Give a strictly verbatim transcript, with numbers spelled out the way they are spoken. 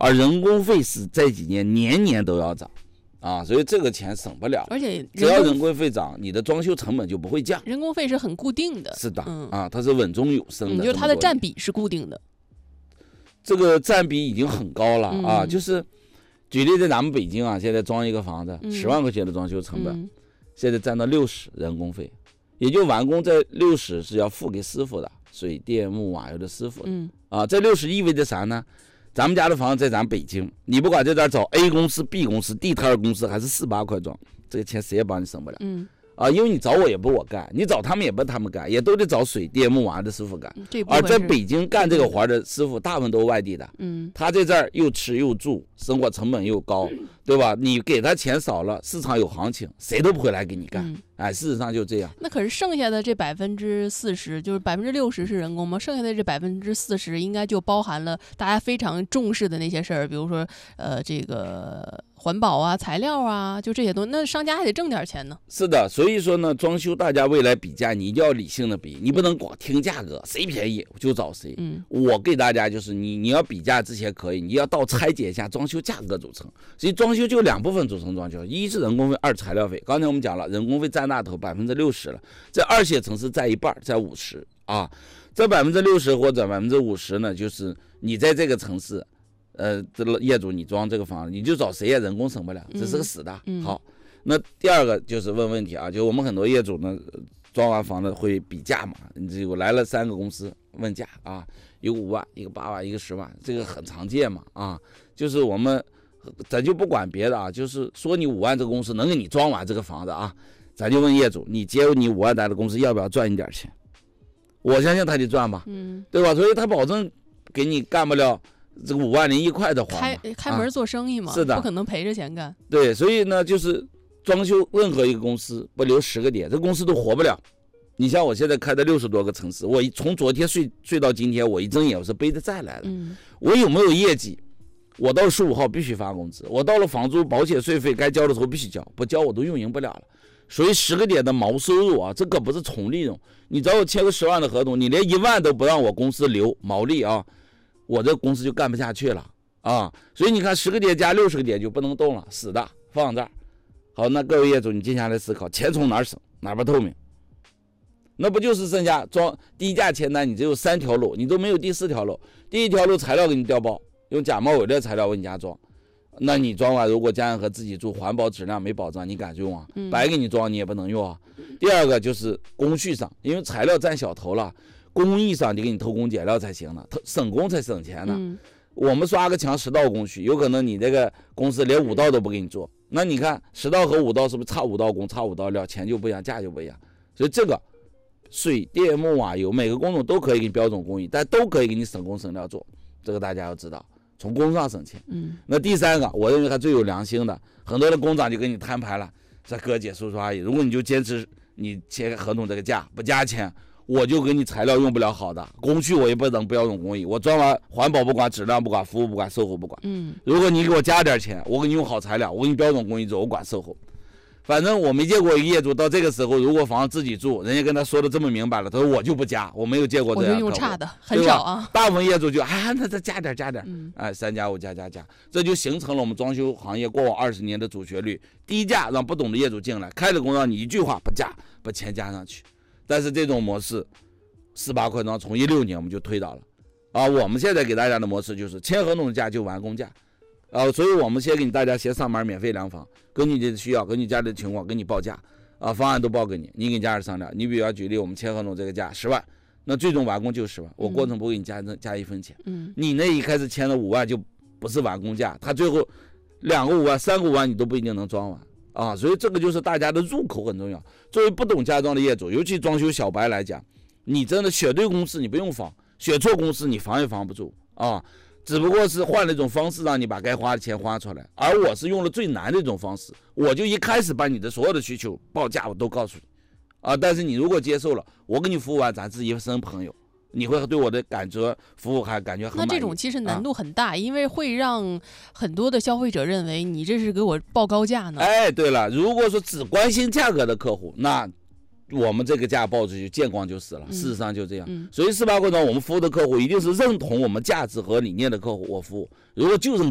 而人工费是这几年年年都要涨啊，所以这个钱省不了。 而且只要人工费涨，你的装修成本就不会降。 人工费是很固定的。 是的， 嗯、 啊，它是稳中有升的、 嗯，就是它的占比是固定的。 这个占比已经很高了、 嗯、 啊，就是举例在咱们北京啊，现在装一个房子十、嗯、万块钱的装修成本， 嗯、 现在占到六十人工费，也就完工这六十是要付给师傅的，水电木瓦油的师傅的。 嗯啊，这六十意味着啥呢？咱们家的房子在咱北京，你不管在这儿找 A 公司、B 公司、地摊儿公司还是四八块装，这个钱谁也帮你省不了。 嗯啊，因为你找我也不我干，你找他们也不他们干，也都得找水电木瓦的师傅干。 这而在北京干这个活的师傅，大部分都是外地的。 嗯， 他在这儿又吃又住，生活成本又高，对吧？你给他钱少了，市场有行情，谁都不会来给你干。嗯、哎，事实上就这样。 那可是剩下的这百分之四十，就是百分之六十是人工吗？剩下的这百分之四十，应该就包含了大家非常重视的那些事儿，比如说呃这个环保啊、材料啊，就这些东西。那商家还得挣点钱呢。 是的，所以说呢，装修大家未来比价，你一定要理性的比，你不能光听价格，谁便宜就找谁。 嗯， 我给大家就是你你要比价之前可以，你要到拆解一下装修价格组成。所以装修就两部分组成装修，一是人工费，二材料费。刚才我们讲了，人工费占大头百分之六十了，这二线城市占一半，占五十啊。这百分之六十或者百分之五十呢，就是你在这个城市。呃，这个业主你装这个房子，你就找谁也人工省不了，这是个死的。 嗯嗯、 好，那第二个就是问问题啊，就我们很多业主呢，装完房子会比价嘛，你这我来了三个公司问价啊，一个五万，一个八万，一个十万，这个很常见嘛啊，就是我们咱就不管别的啊，就是说你五万这个公司能给你装完这个房子啊，咱就问业主，你接你五万单的公司要不要赚一点钱？我相信他得赚吧， 嗯， 对吧？所以他保证给你干不了。这个五万零一块的活， 开开门做生意嘛、啊， 是的， 不可能赔着钱干。 对，所以呢，就是装修任何一个公司不留十个点，这公司都活不了。你像我现在开的六十多个城市，我从昨天睡睡到今天，我一睁眼我是背着债来的。 嗯， 我有没有业绩？我到十五号必须发工资，我到了房租、保险、税费该交的时候必须交，不交我都运营不了了。所以十个点的毛收入啊，这可不是纯利润。你找我签个十万的合同，你连一万都不让我公司留毛利啊！我这公司就干不下去了啊，所以你看十个点加六十个点就不能动了，死的放这儿。好，那各位业主，你接下来思考，钱从哪儿省，哪儿不透明？那不就是剩下装低价签单，你只有三条路，你都没有第四条路。第一条路材料给你调包，用假冒伪劣材料为你家装，那你装完如果家人和自己住，环保质量没保障，你敢用啊？白给你装你也不能用啊。第二个就是工序上，因为材料占小头了。工艺上得给你偷工减料才行呢，省工才省钱呢。 嗯、 我们刷个墙十道工序，有可能你这个公司连五道都不给你做，那你看十道和五道是不是差五道工，差五道料，钱就不一样，价就不一样。所以这个水电木瓦油每个工种都可以给你标准工艺，但都可以给你省工省料做，这个大家要知道，从工上省钱。 嗯， 那第三个，我认为还最有良心的，很多的工长就跟你摊牌了，说哥姐叔叔阿姨，如果你就坚持你签合同这个价不加钱。我就给你材料用不了好的，工序我也不能标准工艺，我装完环保不管，质量不管，服务不管，售后不管。 嗯， 如果你给我加点钱，我给你用好材料，我给你标准工艺做，我管售后。反正我没见过一个业主到这个时候，如果房子自己住，人家跟他说的这么明白了，他说我就不加，我没有见过这样。 我就用差的，很少啊。 大部分业主就啊，那再加点加点， 嗯、 哎，三加五加加加，这就形成了我们装修行业过往二十年的主旋律：低价让不懂的业主进来，开了工让你一句话不加，把钱加上去。但是这种模式。四八块装从一六年我们就推倒了，啊，我们现在给大家的模式就是签合同的价就完工价，啊，所以我们先给你大家先上门免费量房，根据你的需要，根据家里的情况给你报价，啊，方案都报给你，你跟家人商量。你比如举例，我们签合同这个价十万，那最终完工就十万，我过程不给你加加一分钱， 嗯， 你那一开始签了五万就不是完工价，他最后两个五万、三个五万你都不一定能装完。啊，所以这个就是大家的入口很重要。作为不懂家装的业主，尤其装修小白来讲，你真的选对公司你不用防，选错公司你防也防不住啊。只不过是换了一种方式让你把该花的钱花出来，而我是用了最难的一种方式，我就一开始把你的所有的需求报价我都告诉你啊。但是你如果接受了，我给你服务完，咱是一生朋友，你会对我的感觉服务还感觉很满意。 那这种其实难度很大，啊、因为会让很多的消费者认为你这是给我报高价呢。 哎，对了，如果说只关心价格的客户，那我们这个价报出去见光就死了。事实上就这样。 嗯嗯、 所以四八过程我们服务的客户一定是认同我们价值和理念的客户，我服务。如果就认